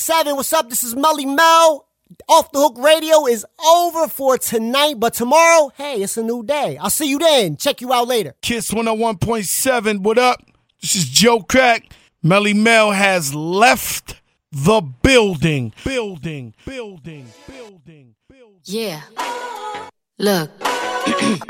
7, what's up? This is Melly Mel. Off the Hook Radio is over for tonight, but tomorrow, hey, it's a new day. I'll see you then. Check you out later. Kiss 101.7, what up? This is Joe Crack. Melly Mel has left the building. Building. Yeah. Look.